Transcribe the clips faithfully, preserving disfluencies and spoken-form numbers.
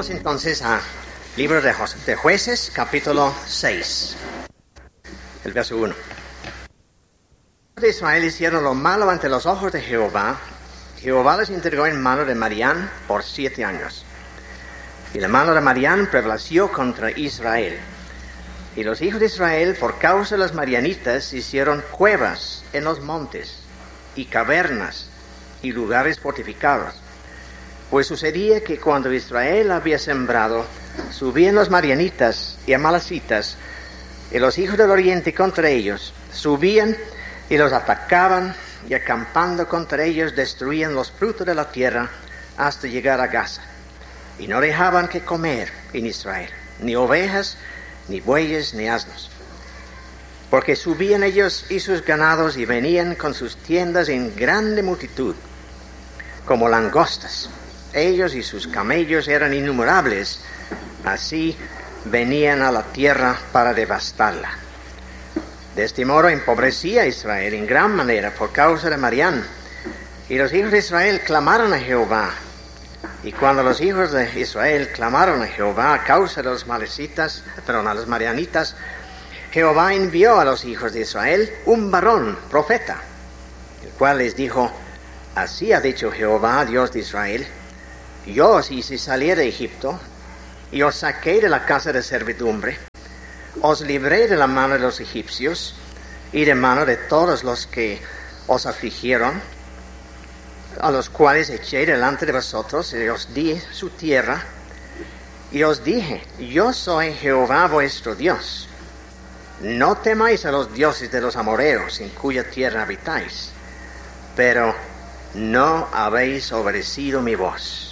Vamos entonces al libro de, Jos- de Jueces, capítulo seis, el verso uno. Los de Israel hicieron lo malo ante los ojos de Jehová. Jehová les entregó en mano de Madián por siete años. Y la mano de Madián prevaleció contra Israel. Y los hijos de Israel, por causa de los madianitas, hicieron cuevas en los montes, y cavernas, y lugares fortificados. Pues sucedía que cuando Israel había sembrado, subían los madianitas y amalecitas, y los hijos del oriente contra ellos, subían y los atacaban, y acampando contra ellos destruían los frutos de la tierra hasta llegar a Gaza. Y no dejaban que comer en Israel, ni ovejas, ni bueyes, ni asnos. Porque subían ellos y sus ganados y venían con sus tiendas en grande multitud, como langostas. Ellos y sus camellos eran innumerables, así venían a la tierra para devastarla. De este modo empobrecía Israel en gran manera por causa de Madián. Y los hijos de Israel clamaron a Jehová. Y cuando los hijos de Israel clamaron a Jehová a causa de los malecitas, perdón, a los madianitas, Jehová envió a los hijos de Israel un varón, profeta, el cual les dijo: así ha dicho Jehová, Dios de Israel: yo os hice salir de Egipto, y os saqué de la casa de servidumbre, os libré de la mano de los egipcios, y de mano de todos los que os afligieron, a los cuales eché delante de vosotros, y os di su tierra, y os dije: yo soy Jehová vuestro Dios. No temáis a los dioses de los amorreos, en cuya tierra habitáis, pero no habéis obedecido mi voz.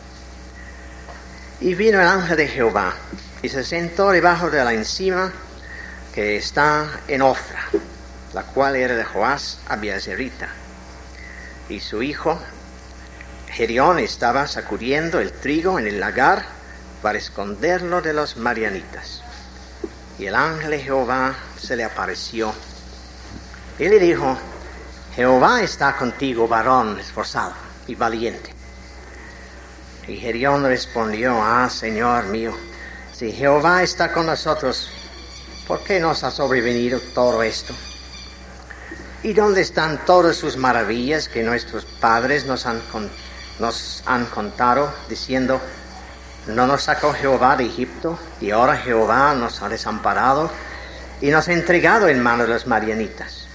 Y vino el ángel de Jehová, y se sentó debajo de la encima que está en Ofra, la cual era de Joás Abiezerita. Y su hijo Gedeón estaba sacudiendo el trigo en el lagar para esconderlo de los madianitas. Y el ángel de Jehová se le apareció y le dijo: Jehová está contigo, varón esforzado y valiente. Y Gedeón respondió: ah, Señor mío, si Jehová está con nosotros, ¿por qué nos ha sobrevenido todo esto? ¿Y dónde están todas sus maravillas que nuestros padres nos han, nos han contado, diciendo: ¿no nos sacó Jehová de Egipto, y ahora Jehová nos ha desamparado y nos ha entregado en manos de los madianitas?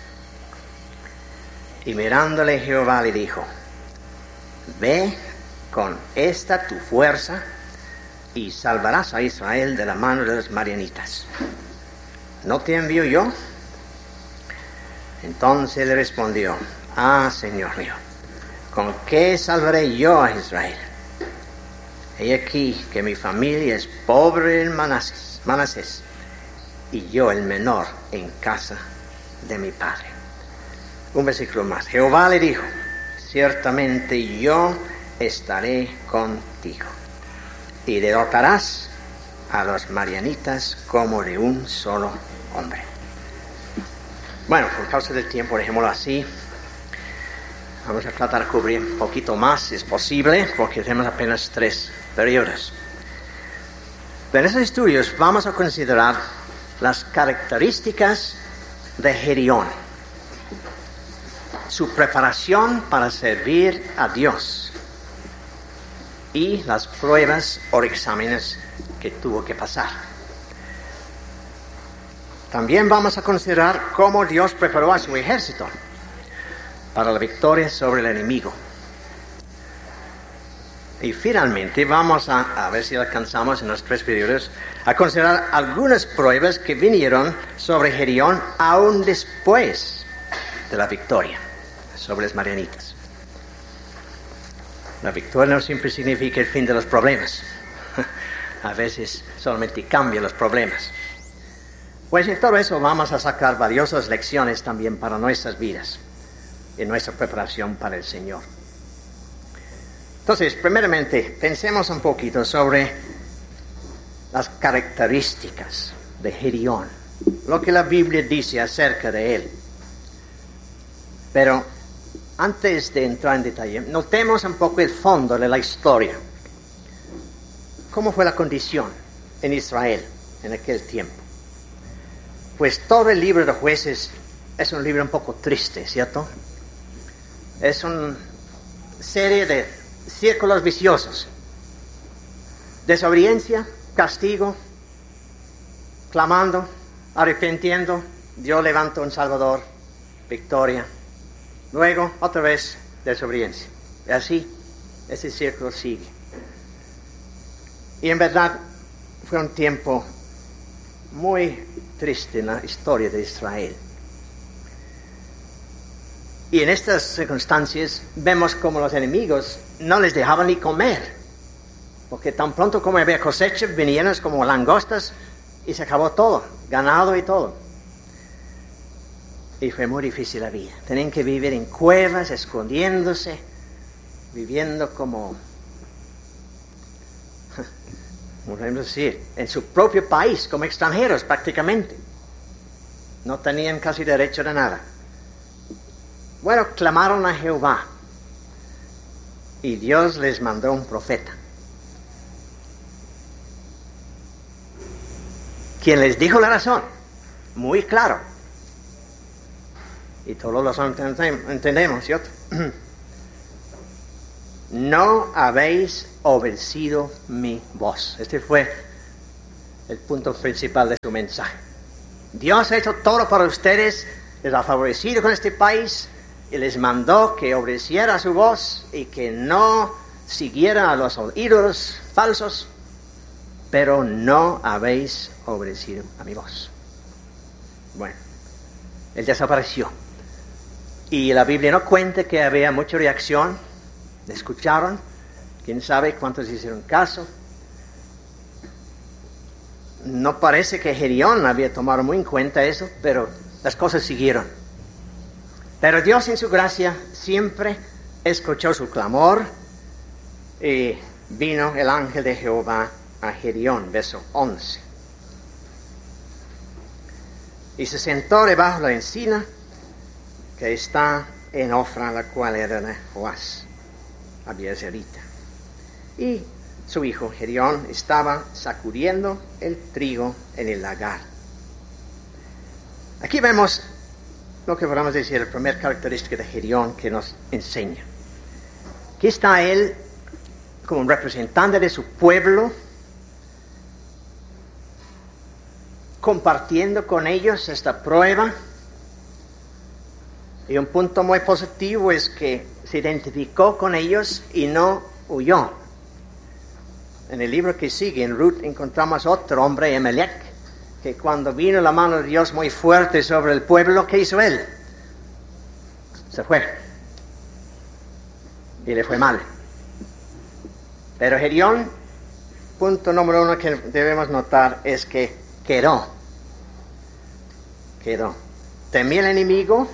Y mirándole Jehová le dijo: ve con esta tu fuerza y salvarás a Israel de la mano de los madianitas. ¿No te envío yo? Entonces le respondió: ah, Señor mío, ¿con qué salvaré yo a Israel? He aquí que mi familia es pobre en Manasés, Manasés, y yo el menor en casa de mi padre. Un versículo más. Jehová le dijo: ciertamente yo estaré contigo, y derrotarás a los madianitas como de un solo hombre. Bueno, por causa del tiempo, dejémoslo así. Vamos a tratar de cubrir un poquito más, si es posible, porque tenemos apenas tres periodos. En estos estudios vamos a considerar las características de Gedeón, su preparación para servir a Dios y las pruebas o exámenes que tuvo que pasar. También vamos a considerar cómo Dios preparó a su ejército para la victoria sobre el enemigo. Y finalmente vamos a, a ver si alcanzamos en los tres periodos, a considerar algunas pruebas que vinieron sobre Gedeón aún después de la victoria sobre los madianitas. La victoria no siempre significa el fin de los problemas. A veces solamente cambia los problemas. Pues en todo eso vamos a sacar valiosas lecciones también para nuestras vidas, en nuestra preparación para el Señor. Entonces, primeramente, pensemos un poquito sobre las características de Gedeón, lo que la Biblia dice acerca de él. Pero antes de entrar en detalle, notemos un poco el fondo de la historia. ¿cómo fue la condición en Israel en aquel tiempo? Pues todo el libro de Jueces es un libro un poco triste, ¿cierto? Es una serie de círculos viciosos. Desobediencia, castigo, clamando, arrepintiendo, Dios levanta un Salvador, victoria. Luego, otra vez, desobediencia. Y así, ese círculo sigue. Y en verdad, fue un tiempo muy triste en la historia de Israel. Y en estas circunstancias vemos como los enemigos no les dejaban ni comer, porque tan pronto como había cosecha, venían como langostas y se acabó todo, ganado y todo. Y fue muy difícil la vida. Tenían que vivir en cuevas, escondiéndose, viviendo como, como podemos decir, en su propio país, como extranjeros prácticamente. No tenían casi derecho de nada. Bueno, clamaron a Jehová y Dios les mandó un profeta, quien les dijo la razón, muy claro. Y todos los entendemos, ¿cierto? No habéis obedecido mi voz. Este fue el punto principal de su mensaje. Dios ha hecho todo para ustedes, les ha favorecido con este país y les mandó que obedeciera a su voz y que no siguiera a los ídolos falsos, pero no habéis obedecido a mi voz. Bueno, él desapareció. Y la Biblia no cuenta que había mucha reacción. Le escucharon. Quién sabe cuántos hicieron caso. No parece que Gedeón había tomado muy en cuenta eso, pero las cosas siguieron. Pero Dios en su gracia siempre escuchó su clamor y vino el ángel de Jehová a Gedeón, verso once. Y se sentó debajo de la encina que está en Ofra, la cual era de Joás, abiezerita. Y su hijo Gedeón estaba sacudiendo el trigo en el lagar. Aquí vemos lo que podemos decir, la primera característica de Gedeón que nos enseña. Aquí está él como un representante de su pueblo, compartiendo con ellos esta prueba. Y un punto muy positivo es que se identificó con ellos y no huyó. En el libro que sigue, en Ruth, encontramos otro hombre, Emelec, que cuando vino la mano de Dios muy fuerte sobre el pueblo, ¿qué hizo él? Se fue. Y le fue mal. Pero Gedeón, punto número uno que debemos notar es que quedó. Quedó. Temía el enemigo.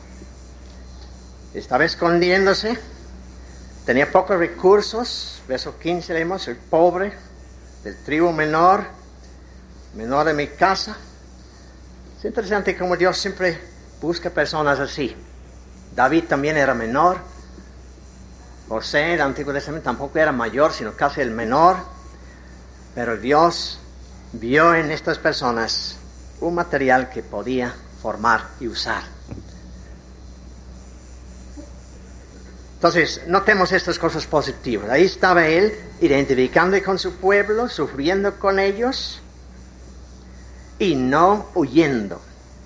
Estaba escondiéndose. Tenía pocos recursos. Verso quince leemos, el pobre, del tribu menor, menor de mi casa. Es interesante como Dios siempre busca personas así. David también era menor. José, el Antiguo Testamento, tampoco era mayor, sino casi el menor. Pero Dios vio en estas personas un material que podía formar y usar. Entonces, notemos estas cosas positivas. Ahí estaba él, identificando con su pueblo, sufriendo con ellos y no huyendo.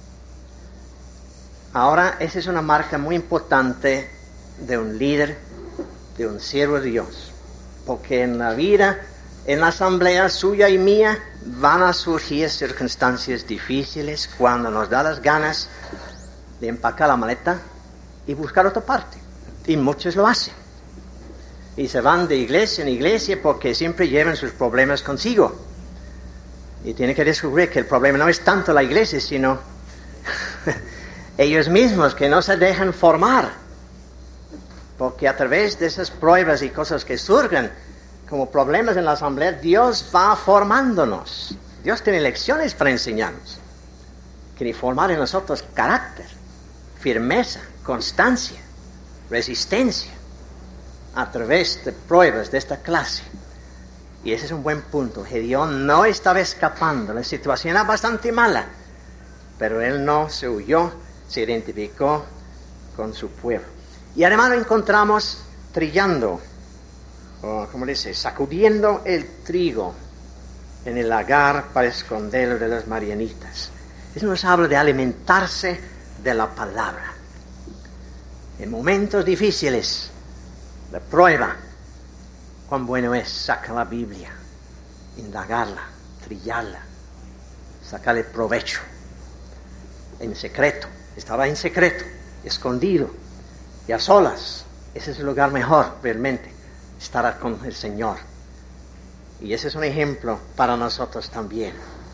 Ahora, esa es una marca muy importante de un líder, de un siervo de Dios. Porque en la vida, en la asamblea suya y mía, van a surgir circunstancias difíciles cuando nos da las ganas de empacar la maleta y buscar otra parte. Y muchos lo hacen. Y se van de iglesia en iglesia porque siempre llevan sus problemas consigo. Y tienen que descubrir que el problema no es tanto la iglesia, sino ellos mismos que no se dejan formar. Porque a través de esas pruebas y cosas que surgen como problemas en la asamblea, Dios va formándonos. Dios tiene lecciones para enseñarnos. Quiere formar en nosotros carácter, firmeza, constancia, resistencia a través de pruebas de esta clase. Y ese es un buen punto. Gedeón no estaba escapando. La situación era bastante mala. Pero él no se huyó, se identificó con su pueblo. Y además lo encontramos trillando, o como dice, sacudiendo el trigo en el lagar para esconderlo de las marianitas. Eso nos habla de alimentarse de la palabra. En momentos difíciles, la prueba, cuán bueno es sacar la Biblia, indagarla, trillarla, sacarle provecho. En secreto, estaba en secreto, escondido y a solas. Ese es el lugar mejor, realmente, estar con el Señor. Y ese es un ejemplo para nosotros también.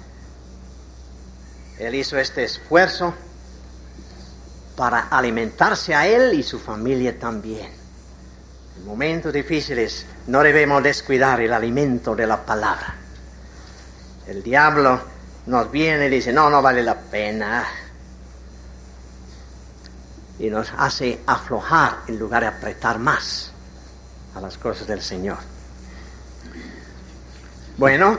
Él hizo este esfuerzo para alimentarse a él y su familia también. En momentos difíciles no debemos descuidar el alimento de la palabra. El diablo nos viene y dice, no, no vale la pena. Y nos hace aflojar en lugar de apretar más a las cosas del Señor. Bueno,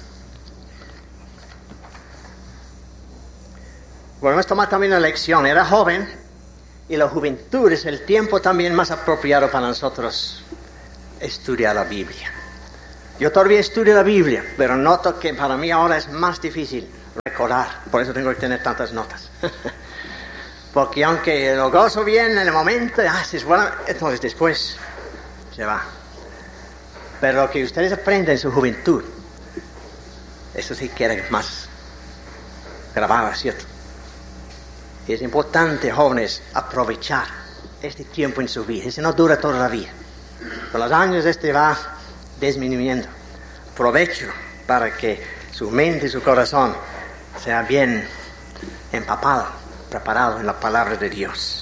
podemos tomar también una lección. Era joven y la juventud es el tiempo también más apropiado para nosotros estudiar la Biblia. Yo todavía estudio la Biblia, pero noto que para mí ahora es más difícil recordar. Por eso tengo que tener tantas notas. Porque aunque lo gozo bien en el momento, ah, si es bueno, entonces después se va. Pero lo que ustedes aprenden en su juventud, eso sí queda más grabado, ¿cierto? Y es importante, jóvenes, aprovechar este tiempo en su vida. Ese no dura toda la vida. Con los años este va disminuyendo. Aprovecho para que su mente y su corazón sea bien empapado, preparado en la palabra de Dios.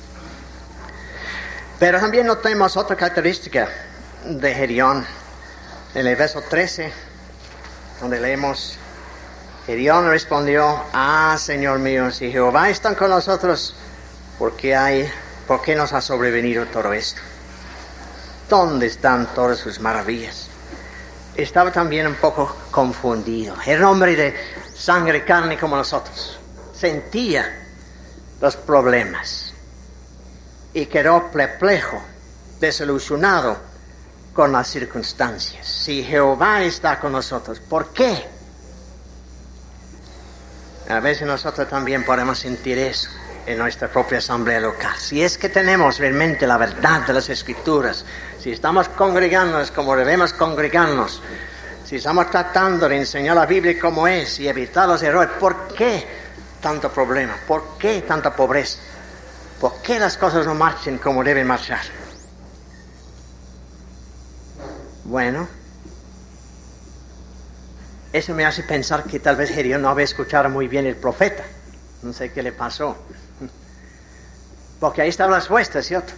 Pero también notemos otra característica de Gedeón en el verso trece, donde leemos: Gedeón respondió, ah, Señor mío, si Jehová está con nosotros, ¿por qué hay, por qué nos ha sobrevenido todo esto? ¿Dónde están todas sus maravillas? Estaba también un poco confundido. Era un hombre de sangre y carne como nosotros. Sentía los problemas y quedó perplejo, desilusionado con las circunstancias. Si Jehová está con nosotros, ¿por qué? A veces nosotros también podemos sentir eso en nuestra propia asamblea local. Si es que tenemos realmente la verdad de las Escrituras, si estamos congregándonos como debemos congregarnos, si estamos tratando de enseñar la Biblia como es y evitar los errores, ¿por qué tanto problema? ¿Por qué tanta pobreza? ¿Por qué las cosas no marchan como deben marchar? Bueno, eso me hace pensar que tal vez Gedeón no había escuchado muy bien el profeta. No sé qué le pasó. Porque ahí están las respuestas, ¿cierto?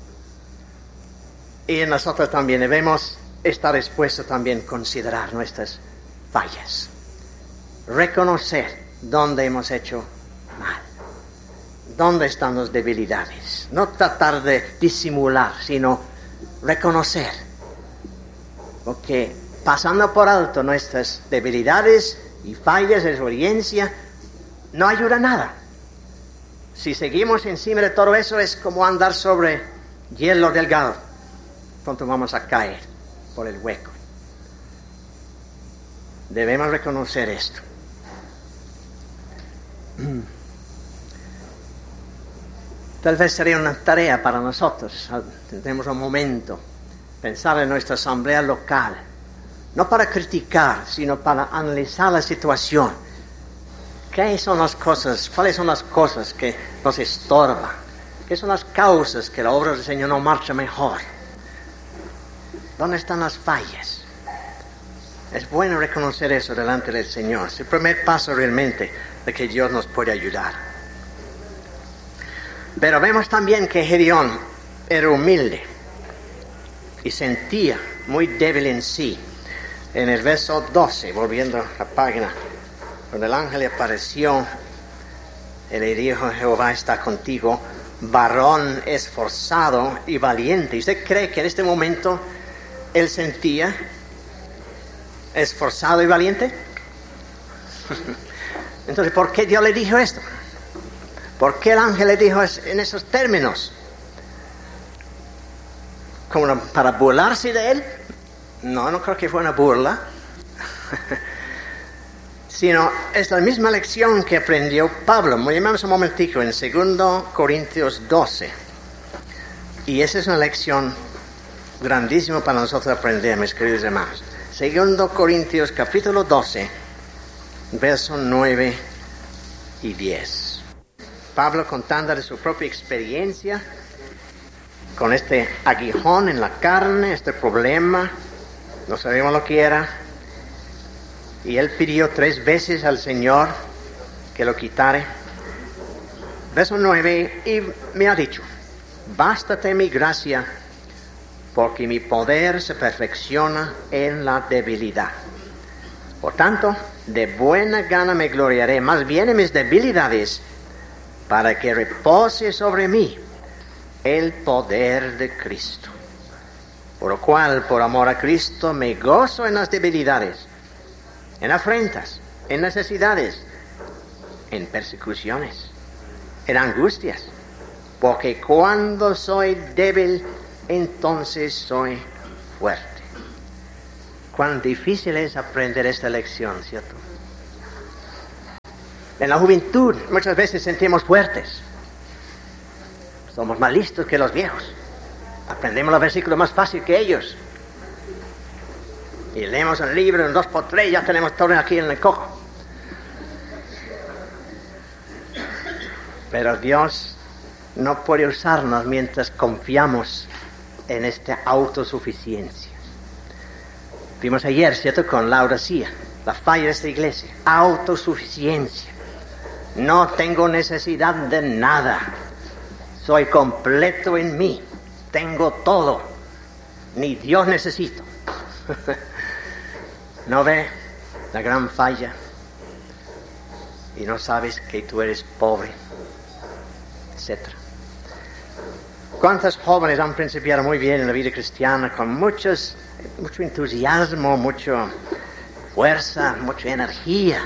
Y nosotros también debemos estar dispuestos también a considerar nuestras fallas. Reconocer dónde hemos hecho mal. Dónde están las debilidades. No tratar de disimular, sino reconocer. Porque pasando por alto nuestras debilidades y fallas, desobediencia, no ayuda a nada. Si seguimos encima de todo eso, es como andar sobre hielo delgado. Pronto vamos a caer por el hueco. Debemos reconocer esto. Tal vez sería una tarea para nosotros. Tenemos un momento, pensar en nuestra asamblea local. No para criticar, sino para analizar la situación. ¿Qué son las cosas? ¿Cuáles son las cosas que nos estorban? ¿Qué son las causas que la obra del Señor no marcha mejor? ¿Dónde están las fallas? Es bueno reconocer eso delante del Señor. Es el primer paso realmente de que Dios nos puede ayudar. Pero vemos también que Gedeón era humilde y sentía muy débil en sí. En el verso doce, volviendo a la página, cuando el ángel le apareció, él le dijo: Jehová está contigo, varón esforzado y valiente. ¿Y usted cree que en este momento él sentía esforzado y valiente. Entonces, ¿por qué Dios le dijo esto? ¿Por qué el ángel le dijo en esos términos? ¿Como para burlarse de él? No, no creo que fue una burla. Sino es la misma lección que aprendió Pablo. Miremos un momentico en segundo Corintios doce. Y esa es una lección grandísima para nosotros aprender, mis queridos hermanos. segundo Corintios capítulo doce, versos nueve y diez. Pablo contando de su propia experiencia con este aguijón en la carne, este problema, no sabemos lo que era, y él pidió tres veces al Señor que lo quitare. Verso nueve, y me ha dicho: bástate mi gracia, porque mi poder se perfecciona en la debilidad. Por tanto, de buena gana me gloriaré más bien en mis debilidades, para que repose sobre mí el poder de Cristo. Por lo cual, por amor a Cristo, me gozo en las debilidades, en afrentas, en necesidades, en persecuciones, en angustias, porque cuando soy débil, entonces soy fuerte. Cuán difícil es aprender esta lección, ¿cierto? En la juventud muchas veces sentimos fuertes. Somos más listos que los viejos. Aprendemos los versículos más fácil que ellos. Y leemos el libro en dos por tres, ya tenemos todo aquí en el cojo. Pero Dios no puede usarnos mientras confiamos en esta autosuficiencia. Vimos ayer, ¿cierto?, con Laodicea, la falla de esta iglesia. Autosuficiencia. No tengo necesidad de nada. Soy completo en mí. Tengo todo. Ni Dios necesito. ¿No ve la gran falla? Y no sabes que tú eres pobre, etcétera. ¿Cuántos jóvenes han principiado muy bien en la vida cristiana con muchos, mucho entusiasmo, mucha fuerza, mucha energía,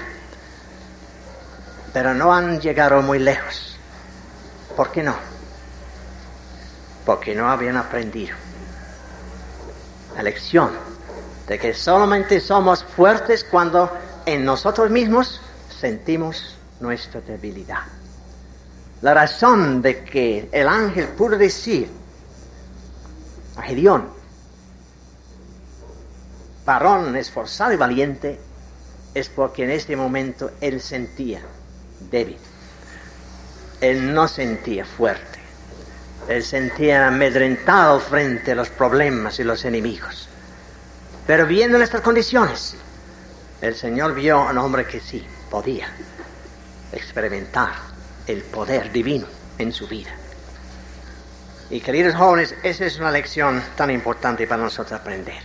pero no han llegado muy lejos? ¿Por qué no? Porque no habían aprendido la lección de que solamente somos fuertes cuando en nosotros mismos sentimos nuestra debilidad. La razón de que el ángel pudo decir a Gedeón: varón esforzado y valiente, es porque en este momento él sentía débil. Él no sentía fuerte. Él sentía amedrentado frente a los problemas y los enemigos. Pero viendo nuestras condiciones, el Señor vio a un hombre que sí podía experimentar el poder divino en su vida. Y queridos jóvenes, esa es una lección tan importante para nosotros aprender.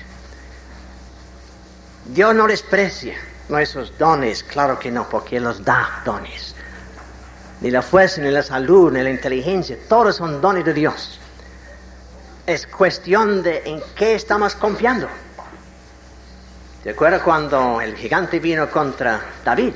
Dios no desprecia nuestros dones, claro que no, porque Él nos da dones. Ni la fuerza, ni la salud, ni la inteligencia, todos son dones de Dios. Es cuestión de en qué estamos confiando. ¿Te acuerdas cuando el gigante vino contra David?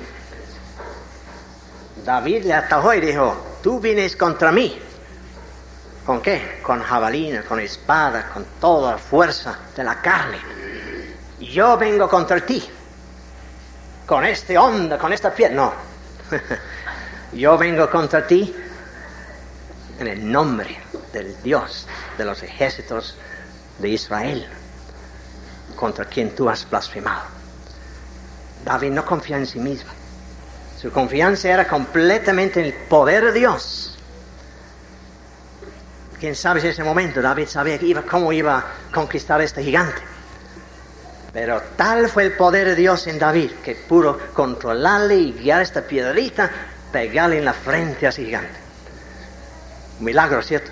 David le atajó y dijo: tú vienes contra mí. ¿Con qué? Con jabalina, con espada, con toda la fuerza de la carne. Yo vengo contra ti. Con este onda, con esta piedra. No. Yo vengo contra ti en el nombre del Dios de los ejércitos de Israel, contra quien tú has blasfemado. David no confía en sí mismo. Su confianza era completamente en el poder de Dios. Quién sabe si en ese momento David sabía que iba, cómo iba a conquistar a este gigante. Pero tal fue el poder de Dios en David que pudo controlarle y guiar esta piedrita, pegarle en la frente a ese gigante. Un milagro, ¿cierto?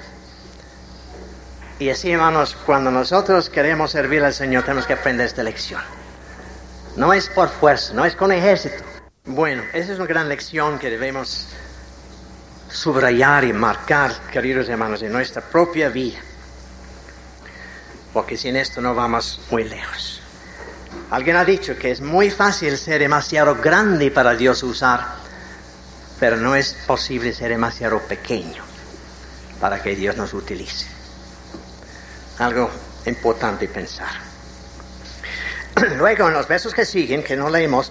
Y así, hermanos, cuando nosotros queremos servir al Señor, tenemos que aprender esta lección. No es por fuerza, no es con ejército. Bueno, esa es una gran lección que debemos subrayar y marcar, queridos hermanos, en nuestra propia vida. Porque sin esto no vamos muy lejos. Alguien ha dicho que es muy fácil ser demasiado grande para Dios usar, pero no es posible ser demasiado pequeño para que Dios nos utilice. Algo importante pensar. Luego, en los versos que siguen, que no leemos,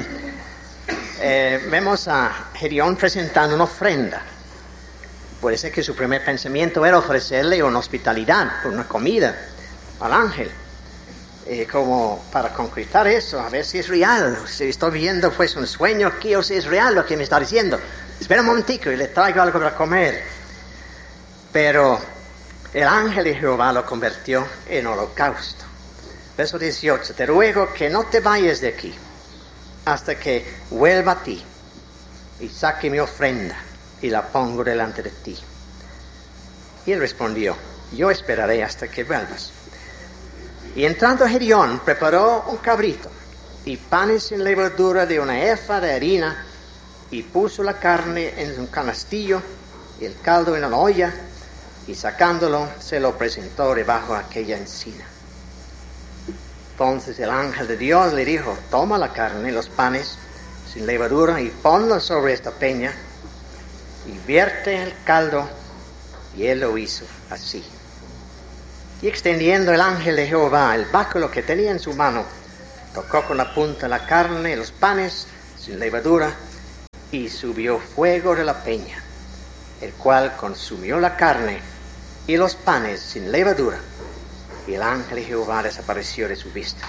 eh, vemos a Gedeón presentando una ofrenda. Puede ser que su primer pensamiento era ofrecerle una hospitalidad, una comida al ángel. Eh, como para concretar eso, a ver si es real, si estoy viendo pues un sueño aquí o si es real lo que me está diciendo. Espera un momentico y le traigo algo para comer. Pero el ángel de Jehová lo convirtió en holocausto. Verso dieciocho, te ruego que no te vayas de aquí hasta que vuelva a ti y saque mi ofrenda y la pongo delante de ti. Y él respondió, yo esperaré hasta que vuelvas. Y entrando Gedeón preparó un cabrito y panes sin levadura de una efa de harina y puso la carne en un canastillo y el caldo en una olla y sacándolo se lo presentó debajo de aquella encina. Entonces el ángel de Dios le dijo, toma la carne y los panes sin levadura y ponlos sobre esta peña y vierte el caldo, y él lo hizo así. Y extendiendo el ángel de Jehová el báculo que tenía en su mano, tocó con la punta la carne y los panes sin levadura, y subió fuego de la peña, el cual consumió la carne y los panes sin levadura, y el ángel de Jehová desapareció de su vista.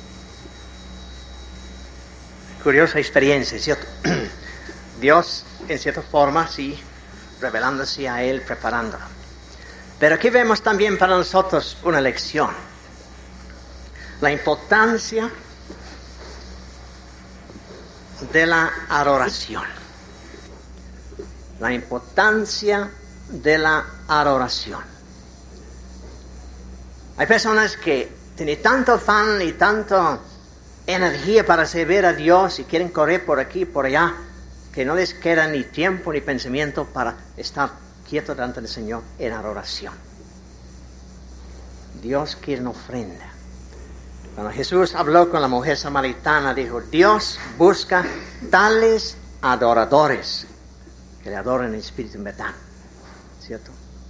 Curiosa experiencia, ¿cierto? Dios, en cierta forma, sí, revelándose a él, preparándolo. Pero aquí vemos también para nosotros una lección. La importancia de la adoración. La importancia de la adoración. Hay personas que tienen tanto afán y tanta energía para servir a Dios y quieren correr por aquí y por allá, que no les queda ni tiempo ni pensamiento para estar quieto delante del Señor en adoración. Dios quiere una ofrenda. Cuando Jesús habló con la mujer samaritana, dijo, Dios busca tales adoradores que le adoren en espíritu y en verdad. ¿Cierto?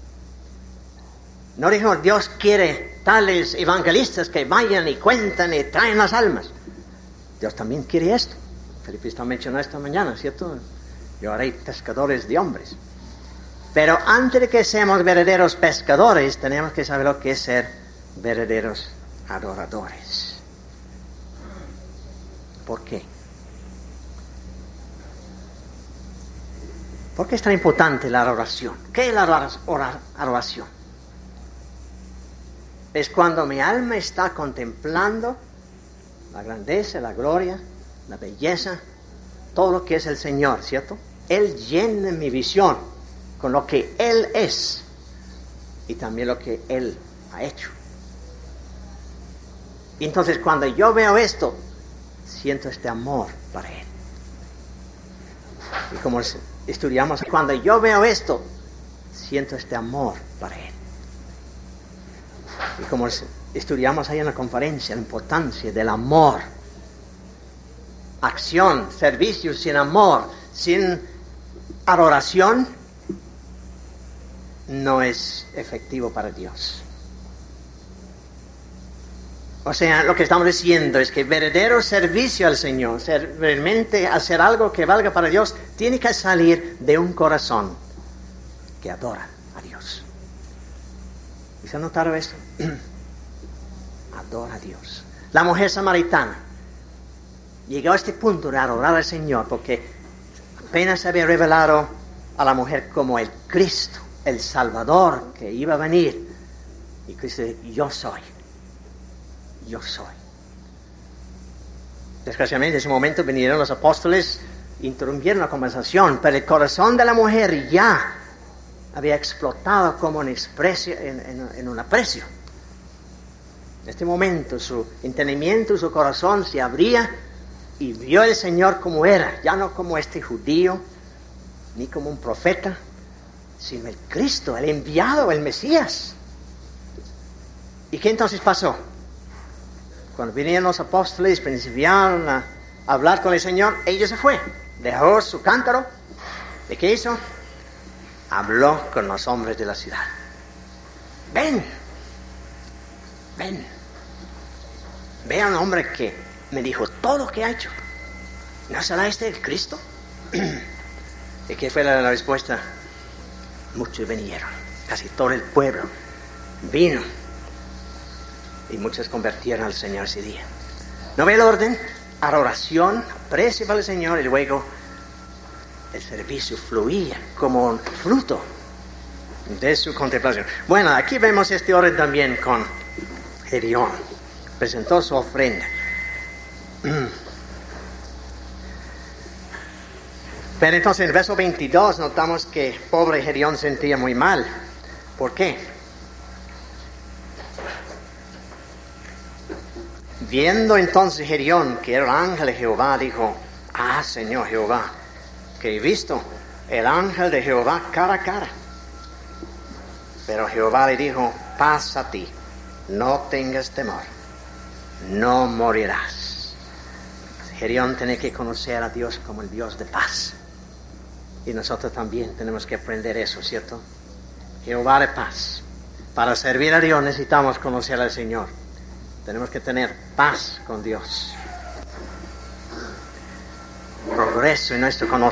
No dijo, Dios quiere tales evangelistas que vayan y cuentan y traen las almas. Dios también quiere esto. Felipe está mencionando esta mañana, ¿cierto? Yo haré pescadores de hombres. Pero antes de que seamos verdaderos pescadores, tenemos que saber lo que es ser verdaderos adoradores. ¿Por qué? ¿Por qué es tan importante la adoración? ¿Qué es la adoración? Es cuando mi alma está contemplando la grandeza, la gloria, la belleza, todo lo que es el Señor, ¿cierto? Él llena mi visión con lo que Él es y también lo que Él ha hecho. Y entonces cuando yo veo esto, siento este amor para Él. Y como estudiamos, cuando yo veo esto, siento este amor para Él. Y como estudiamos ahí en la conferencia, la importancia del amor. Acción, servicio sin amor, sin adoración, no es efectivo para Dios. O sea, lo que estamos diciendo es que verdadero servicio al Señor, ser, realmente hacer algo que valga para Dios, tiene que salir de un corazón que adora a Dios. ¿Y se ha notado esto? Adora a Dios. La mujer samaritana llegó a este punto de adorar al Señor porque apenas se había revelado a la mujer como el Cristo, el Salvador que iba a venir. Y Cristo dice, yo soy. Yo soy. Desgraciadamente en ese momento vinieron los apóstoles, interrumpieron la conversación, pero el corazón de la mujer ya había explotado como un exprecio, en, en, en un aprecio. En este momento su entendimiento, su corazón se abría y vio al Señor como era, ya no como este judío, ni como un profeta, sino el Cristo, el enviado, el Mesías. ¿Y qué entonces pasó? Cuando vinieron los apóstoles, principiaron a hablar con el Señor, ellos se fue. Dejó su cántaro. ¿Y qué hizo? Habló con los hombres de la ciudad. Ven, ven. Ve a un hombre que me dijo todo lo que ha hecho. ¿No será este el Cristo? ¿Y qué fue la, la respuesta? Muchos vinieron, casi todo el pueblo vino. Y muchos convirtieron al Señor ese día. ¿No ve el orden? Adoración, aprecio para el Señor y luego el servicio fluía como un fruto de su contemplación. Bueno, aquí vemos este orden también con Gedeón. Presentó su ofrenda. Pero entonces en el verso veintidós notamos que pobre Gedeón sentía muy mal. ¿Por qué? Viendo entonces Gedeón que era el ángel de Jehová, dijo: ah, Señor Jehová, que he visto el ángel de Jehová cara a cara. Pero Jehová le dijo: paz a ti, no tengas temor, no morirás. Gedeón tiene que conocer a Dios como el Dios de paz. Y nosotros también tenemos que aprender eso, ¿cierto? Jehová de paz. Para servir a Dios necesitamos conocer al Señor. Tenemos que tener paz con Dios. Progreso en nuestro conocimiento.